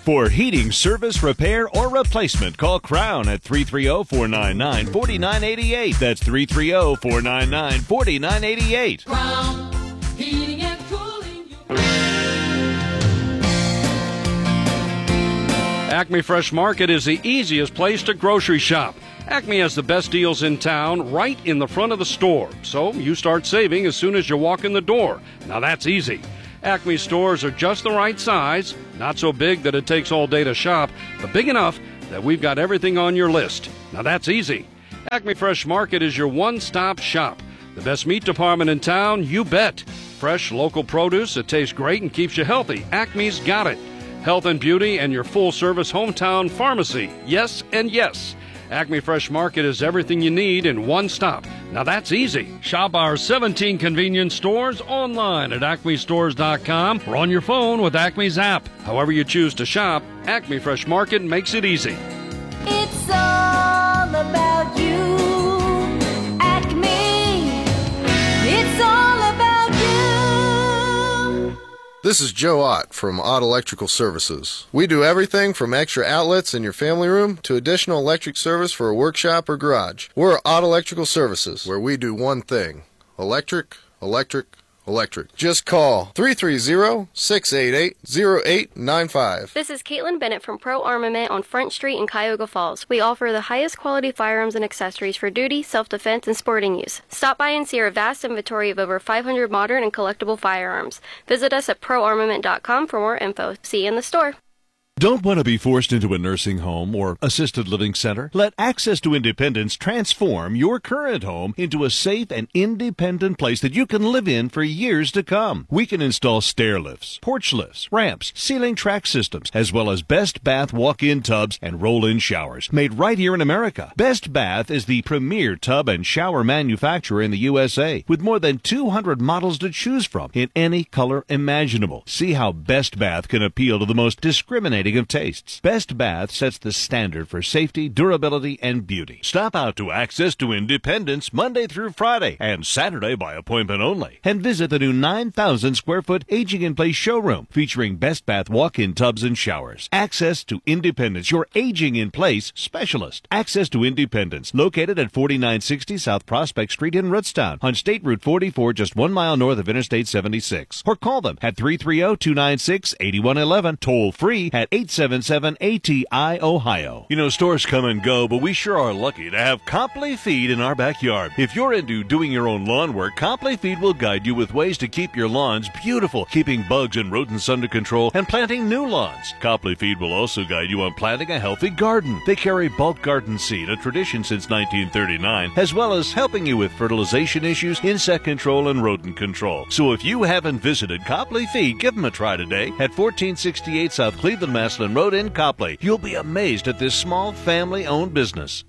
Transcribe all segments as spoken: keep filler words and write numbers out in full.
For heating service, repair, or replacement, call Crown at three three zero, four nine nine, four nine eight eight. That's three three zero, four nine nine, four nine eight eight. Crown Heating and Cooling. Acme Fresh Market is the easiest place to grocery shop. Acme has the best deals in town right in the front of the store, so you start saving as soon as you walk in the door. Now that's easy. Acme stores are just the right size, not so big that it takes all day to shop, but big enough that we've got everything on your list. Now that's easy. Acme Fresh Market is your one-stop shop. The best meat department in town, you bet. Fresh local produce that tastes great and keeps you healthy. Acme's got it. Health and beauty and your full-service hometown pharmacy. Yes and yes. Acme Fresh Market is everything you need in one stop. Now that's easy. Shop our seventeen convenience stores online at acme stores dot com or on your phone with Acme's app. However you choose to shop, Acme Fresh Market makes it easy. It's all about you, Acme. It's all about you. This is Joe Ott from Ott Electrical Services. We do everything from extra outlets in your family room to additional electric service for a workshop or garage. We're Ott Electrical Services, where we do one thing: electric, electric, electric. Just call three three zero, six eight eight, zero eight nine five. This is Caitlin Bennett from Pro Armament on Front Street in Cuyahoga Falls. We offer the highest quality firearms and accessories for duty, self-defense, and sporting use. Stop by and see our vast inventory of over five hundred modern and collectible firearms. Visit us at pro armament dot com for more info. See you in the store. Don't want to be forced into a nursing home or assisted living center? Let Access to Independence transform your current home into a safe and independent place that you can live in for years to come. We can install stair lifts, porch lifts, ramps, ceiling track systems, as well as Best Bath walk-in tubs and roll-in showers made right here in America. Best Bath is the premier tub and shower manufacturer in the U S A with more than two hundred models to choose from in any color imaginable. See how Best Bath can appeal to the most discriminating of tastes. Best Bath sets the standard for safety, durability, and beauty. Stop out to Access to Independence Monday through Friday and Saturday by appointment only. And visit the new nine thousand square foot Aging in Place showroom featuring Best Bath walk-in tubs and showers. Access to Independence, your Aging in Place specialist. Access to Independence, located at forty-nine sixty South Prospect Street in Rootstown on State Route forty-four, just one mile north of Interstate seventy-six. Or call them at three three zero, two nine six, eight one one one, toll free at eight seven seven A T I Ohio. You know, stores come and go, but we sure are lucky to have Copley Feed in our backyard. If you're into doing your own lawn work, Copley Feed will guide you with ways to keep your lawns beautiful, keeping bugs and rodents under control, and planting new lawns. Copley Feed will also guide you on planting a healthy garden. They carry bulk garden seed, a tradition since nineteen thirty-nine, as well as helping you with fertilization issues, insect control, and rodent control. So if you haven't visited Copley Feed, give them a try today at fourteen sixty-eight South Cleveland Maslin Road in Copley. You'll be amazed at this small family-owned business.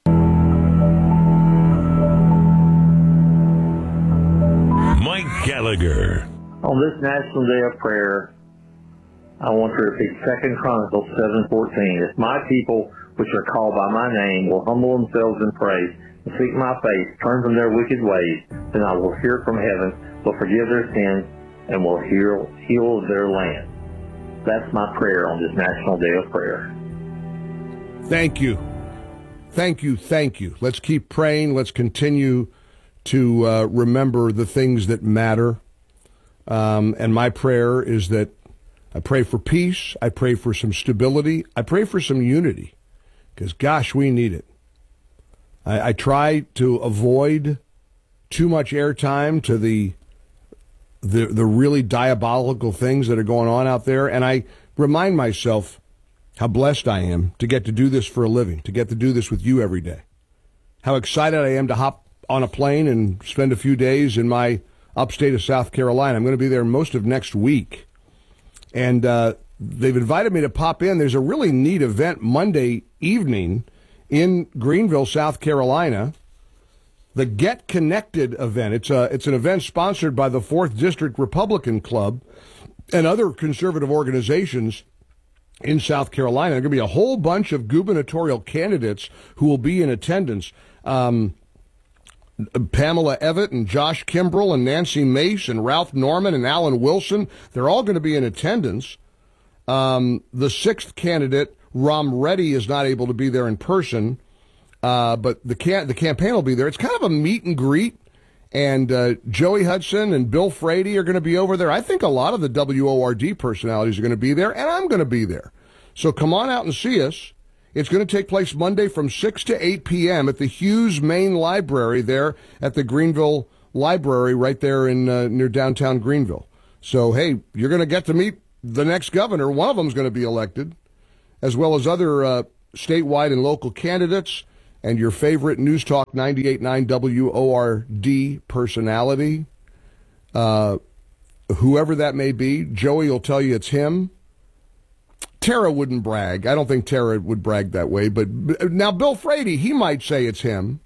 Mike Gallagher. On this National Day of Prayer, I want to repeat Second Chronicles seven fourteen. If my people, which are called by my name, will humble themselves and pray, and seek my face, turn from their wicked ways, then I will hear from heaven, will forgive their sins, and will heal, heal their land. That's my prayer on this National Day of Prayer. Thank you. Thank you, thank you. Let's keep praying. Let's continue to uh, remember the things that matter. Um, and my prayer is that I pray for peace. I pray for some stability. I pray for some unity, because, gosh, we need it. I, I try to avoid too much airtime to the the the really diabolical things that are going on out there. And I remind myself how blessed I am to get to do this for a living, to get to do this with you every day. How excited I am to hop on a plane and spend a few days in my upstate of South Carolina. I'm going to be there most of next week. And uh, they've invited me to pop in. There's a really neat event Monday evening in Greenville, South Carolina. The Get Connected event. It's a it's an event sponsored by the fourth District Republican Club and other conservative organizations in South Carolina. There are going to be a whole bunch of gubernatorial candidates who will be in attendance. Um, Pamela Evett and Josh Kimbrell and Nancy Mace and Ralph Norman and Alan Wilson. They're all going to be in attendance. Um, the sixth candidate, Ram Reddy, is not able to be there in person, uh, but the can- the campaign will be there. It's kind of a meet and greet, and uh, Joey Hudson and Bill Frady are going to be over there. I think a lot of the W O R D personalities are going to be there, and I'm going to be there. So come on out and see us. It's going to take place Monday from six to eight p.m. at the Hughes Main Library there at the Greenville Library right there in uh, near downtown Greenville. So, hey, you're going to get to meet the next governor. One of them is going to be elected, as well as other uh, statewide and local candidates and your favorite News Talk ninety-eight point nine W O R D personality, uh, whoever that may be. Joey will tell you it's him. Tara wouldn't brag. I don't think Tara would brag that way. But now Bill Frady, he might say it's him.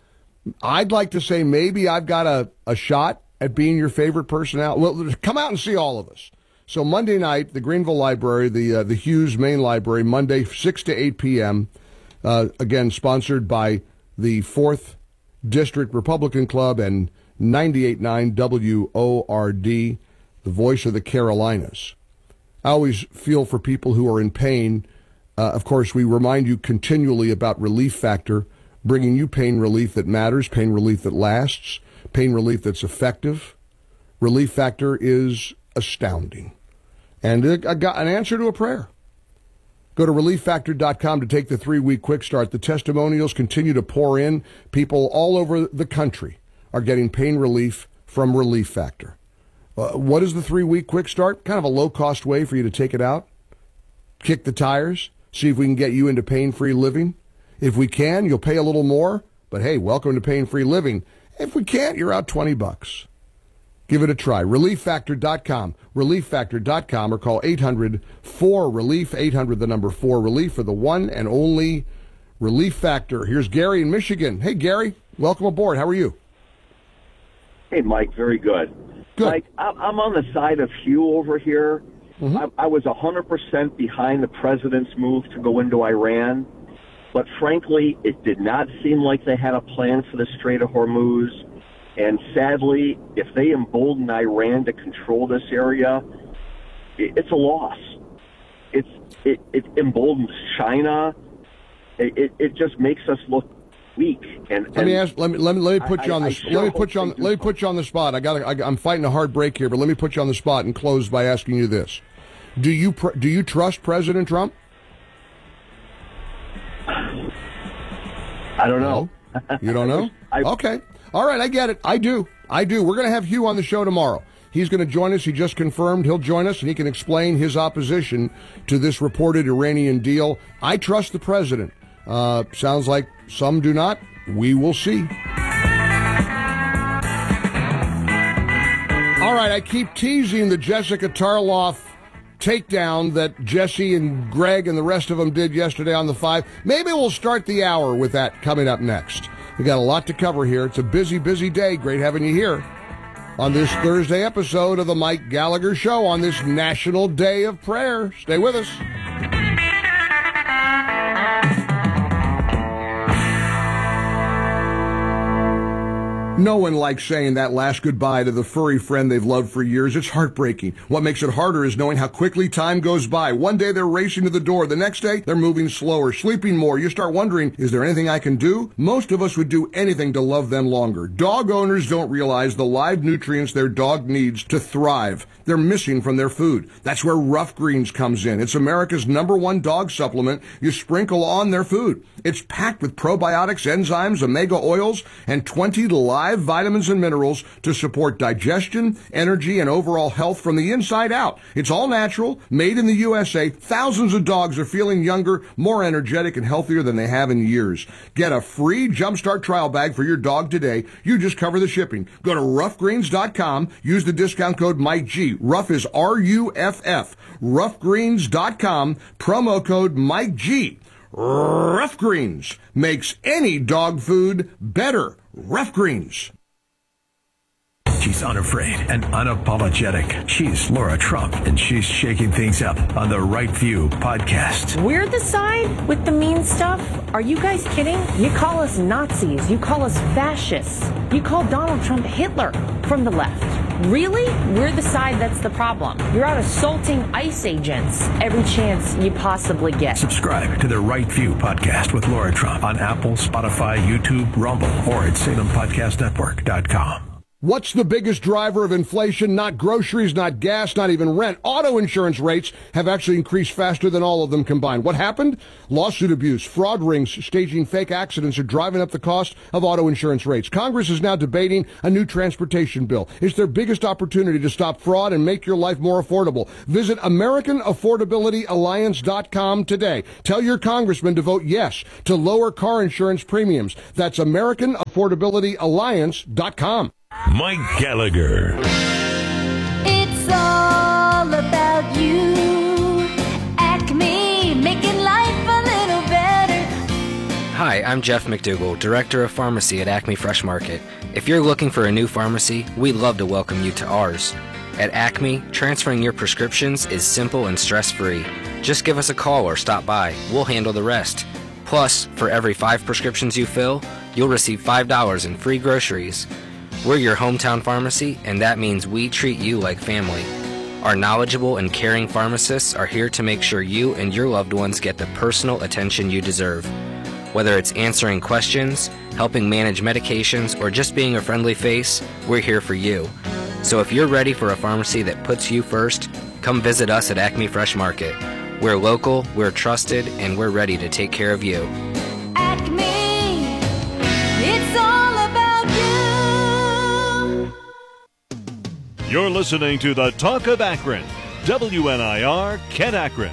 I'd like to say maybe I've got a, a shot at being your favorite personality. Well, come out and see all of us. So Monday night, the Greenville Library, the uh, the Hughes Main Library, Monday six to eight p.m., uh, again, sponsored by the fourth District Republican Club and ninety-eight point nine W O R D, the voice of the Carolinas. I always feel for people who are in pain. Uh, of course, we remind you continually about Relief Factor, bringing you pain relief that matters, pain relief that lasts, pain relief that's effective. Relief Factor is astounding. And I got an answer to a prayer. Go to relief factor dot com to take the three-week quick start. The testimonials continue to pour in. People all over the country are getting pain relief from Relief Factor. Uh, what is the three-week quick start? Kind of a low-cost way for you to take it out, kick the tires, see if we can get you into pain-free living. If we can, you'll pay a little more, but hey, welcome to pain-free living. If we can't, you're out twenty bucks. Give it a try. relief factor dot com, relief factor dot com, or call eight hundred four relief, eight hundred the number four relief for the one and only Relief Factor. Here's Gary in Michigan. Hey, Gary, welcome aboard. How are you? Hey, Mike, very good. Good. Mike, I'm on the side of Hugh over here. Mm-hmm. I, I was one hundred percent behind the president's move to go into Iran, but frankly, it did not seem like they had a plan for the Strait of Hormuz. And sadly, if they embolden Iran to control this area, it, it's a loss. It's it, it emboldens China. It, it it just makes us look weak. And, and let me ask. Let me let me let me put you I, on the. I sure let me put you on. Let me put you on the spot. I got. I, I'm fighting a hard break here, but let me put you on the spot and close by asking you this: Do you pr- do you trust President Trump? I don't know. No? You don't know? I, okay. All right. I get it. I do. I do. We're going to have Hugh on the show tomorrow. He's going to join us. He just confirmed he'll join us, and he can explain his opposition to this reported Iranian deal. I trust the president. Uh, sounds like some do not. We will see. All right, I keep teasing the Jessica Tarloff takedown that Jesse and Greg and the rest of them did yesterday on the Five. Maybe we'll start the hour with that coming up next. We got a lot to cover here. It's a busy, busy day. Great having you here on this Thursday episode of the Mike Gallagher Show on this National Day of Prayer. Stay with us. No one likes saying that last goodbye to the furry friend they've loved for years. It's heartbreaking. What makes it harder is knowing how quickly time goes by. One day they're racing to the door. The next day they're moving slower, sleeping more. You start wondering, is there anything I can do? Most of us would do anything to love them longer. Dog owners don't realize the live nutrients their dog needs to thrive. They're missing from their food. That's where Rough Greens comes in. It's America's number one dog supplement you sprinkle on their food. It's packed with probiotics, enzymes, omega oils, and twenty live vitamins and minerals to support digestion, energy, and overall health from the inside out. It's all natural, made in the U S A. Thousands of dogs are feeling younger, more energetic, and healthier than they have in years. Get a free Jumpstart trial bag for your dog today. You just cover the shipping. Go to rough greens dot com. Use the discount code Mike G. Rough is R U F F. rough greens dot com. Promo code Mike G. Rough Greens makes any dog food better. Rough Greens. She's unafraid and unapologetic. She's Laura Trump, and she's shaking things up on the Right View podcast. We're the side with the mean stuff? Are you guys kidding? You call us Nazis. You call us fascists. You call Donald Trump Hitler from the left. Really? We're the side that's the problem. You're out assaulting ICE agents every chance you possibly get. Subscribe to the Right View podcast with Laura Trump on Apple, Spotify, YouTube, Rumble, or at Salem Podcast Network dot com. What's the biggest driver of inflation? Not groceries, not gas, not even rent. Auto insurance rates have actually increased faster than all of them combined. What happened? Lawsuit abuse, fraud rings staging fake accidents are driving up the cost of auto insurance rates. Congress is now debating a new transportation bill. It's their biggest opportunity to stop fraud and make your life more affordable. Visit American Affordability Alliance dot com today. Tell your congressman to vote yes to lower car insurance premiums. That's American Affordability Alliance dot com. Mike Gallagher. It's all about you. Acme, making life a little better. Hi, I'm Jeff McDougall, Director of Pharmacy at Acme Fresh Market. If you're looking for a new pharmacy, we'd love to welcome you to ours. At Acme, transferring your prescriptions is simple and stress-free. Just give us a call or stop by. We'll handle the rest. Plus, for every five prescriptions you fill, you'll receive five dollars in free groceries. We're your hometown pharmacy, and that means we treat you like family. Our knowledgeable and caring pharmacists are here to make sure you and your loved ones get the personal attention you deserve. Whether it's answering questions, helping manage medications, or just being a friendly face, we're here for you. So if you're ready for a pharmacy that puts you first, come visit us at Acme Fresh Market. We're local, we're trusted, and we're ready to take care of you. Acme, it's all about you. You're listening to the Talk of Akron. W N I R, Kent Akron.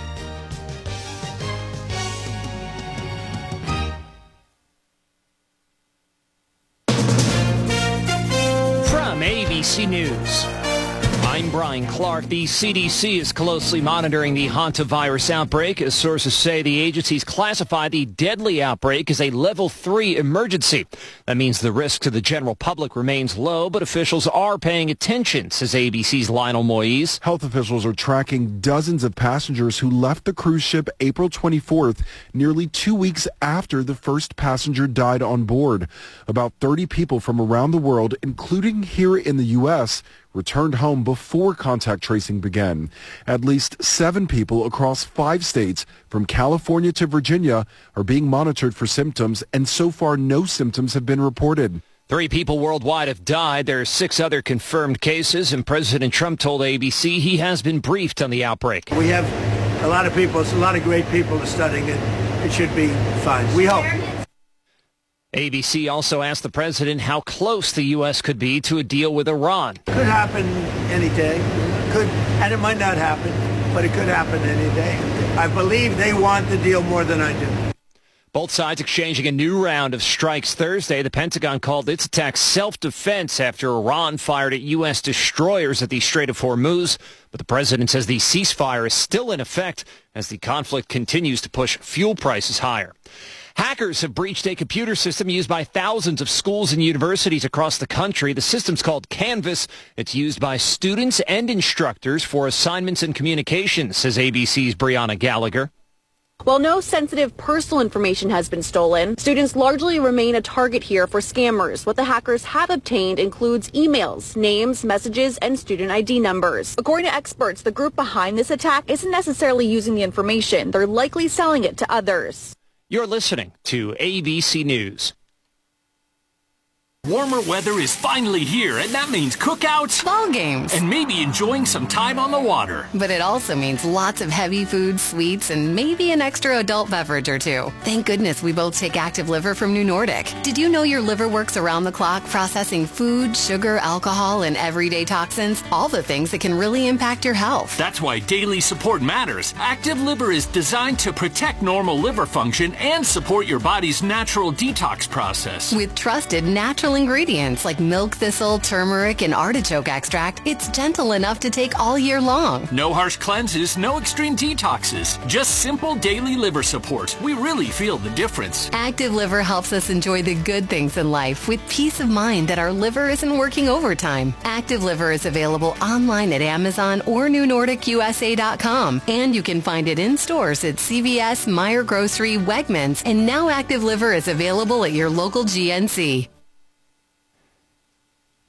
From A B C News, I'm Brian Clark. The C D C is closely monitoring the hantavirus outbreak as sources say the agency's classified the deadly outbreak as a level three emergency. That means the risk to the general public remains low, but officials are paying attention, says A B C's Lionel Moise. Health officials are tracking dozens of passengers who left the cruise ship April twenty-fourth, nearly two weeks after the first passenger died on board. About thirty people from around the world, including here in the U S, returned home before contact tracing began. At least seven people across five states, from California to Virginia, are being monitored for symptoms, and so far no symptoms have been reported. Three people worldwide have died. There are six other confirmed cases, and President Trump told A B C he has been briefed on the outbreak. We have a lot of people, a lot of great people studying it. It should be fine. We hope. A B C also asked the president how close the U S could be to a deal with Iran. Could happen any day. Could, and it might not happen, but it could happen any day. I believe they want the deal more than I do. Both sides exchanging a new round of strikes Thursday. The Pentagon called its attack self-defense after Iran fired at U S destroyers at the Strait of Hormuz. But the president says the ceasefire is still in effect as the conflict continues to push fuel prices higher. Hackers have breached a computer system used by thousands of schools and universities across the country. The system's called Canvas. It's used by students and instructors for assignments and communications, says A B C's Brianna Gallagher. While no sensitive personal information has been stolen, students largely remain a target here for scammers. What the hackers have obtained includes emails, names, messages, and student I D numbers. According to experts, the group behind this attack isn't necessarily using the information. They're likely selling it to others. You're listening to A B C News. Warmer weather is finally here, and that means cookouts, ball games, and maybe enjoying some time on the water. But it also means lots of heavy food, sweets, and maybe an extra adult beverage or two. Thank goodness we both take Active Liver from New Nordic. Did you know your liver works around the clock processing food, sugar, alcohol, and everyday toxins? All the things that can really impact your health. That's why daily support matters. Active Liver is designed to protect normal liver function and support your body's natural detox process. With trusted natural ingredients like milk thistle, turmeric, and artichoke extract, it's gentle enough to take all year long. No harsh cleanses, no extreme detoxes, just simple daily liver support. We really feel the difference. Active Liver helps us enjoy the good things in life with peace of mind that our liver isn't working overtime. Active Liver is available online at Amazon or New Nordic U S A dot com, and you can find it in stores at C V S, Meijer Grocery, Wegmans, and now Active Liver is available at your local G N C.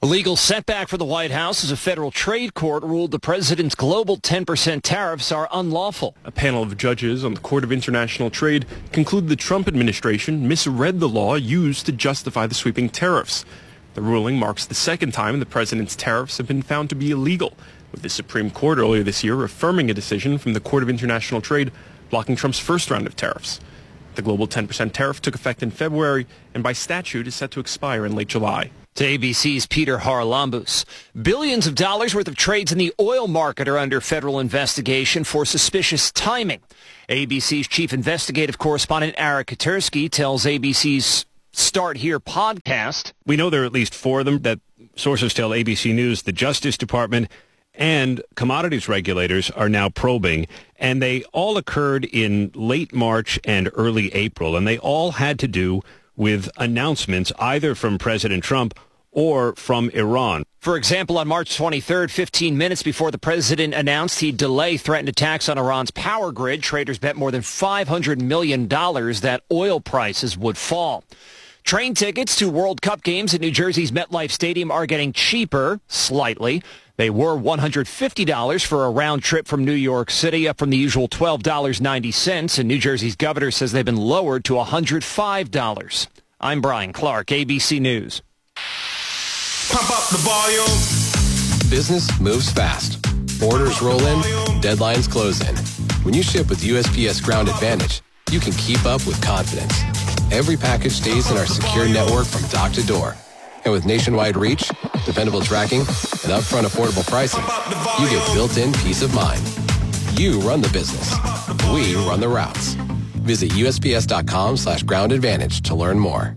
A legal setback for the White House as a federal trade court ruled the president's global ten percent tariffs are unlawful. A panel of judges on the Court of International Trade concluded the Trump administration misread the law used to justify the sweeping tariffs. The ruling marks the second time the president's tariffs have been found to be illegal, with the Supreme Court earlier this year affirming a decision from the Court of International Trade blocking Trump's first round of tariffs. The global ten percent tariff took effect in February and by statute is set to expire in late July. To A B C's Peter Haralambous. Billions of dollars worth of trades in the oil market are under federal investigation for suspicious timing. A B C's chief investigative correspondent Ara Katersky tells A B C's Start Here podcast. We know there are at least four of them that sources tell A B C News the Justice Department and commodities regulators are now probing, and they all occurred in late March and early April, and they all had to do with announcements either from President Trump or from Iran. For example, on March twenty-third, fifteen minutes before the president announced he'd delay threatened attacks on Iran's power grid, traders bet more than five hundred million dollars that oil prices would fall. Train tickets to World Cup games at New Jersey's MetLife Stadium are getting cheaper, slightly. They were one hundred fifty dollars for a round trip from New York City, up from the usual twelve dollars and ninety cents, and New Jersey's governor says they've been lowered to one hundred five dollars. I'm Brian Clark, A B C News. Pump up the volume. Business moves fast. Orders roll in, deadlines close in. When you ship with U S P S Ground Advantage, you can keep up with confidence. Every package stays in our secure network from dock to door. And with nationwide reach, dependable tracking, and upfront affordable pricing, you get built-in peace of mind. You run the business. We run the routes. Visit U S P S dot com slash ground advantage to learn more.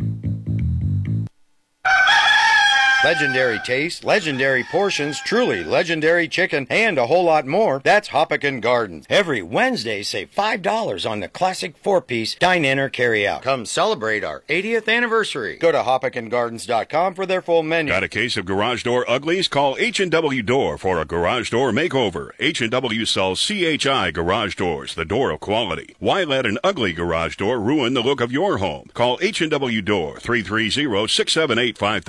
Legendary taste, legendary portions, truly legendary chicken, and a whole lot more. That's Hoppican Gardens. Every Wednesday, save five dollars on the classic four-piece dine-in or carry-out. Come celebrate our eightieth anniversary. Go to hoppican gardens dot com for their full menu. Got a case of garage door uglies? Call H and W Door for a garage door makeover. H and W sells C H I garage doors, the door of quality. Why let an ugly garage door ruin the look of your home? Call H and W Door, three three zero, six seven eight, five thousand.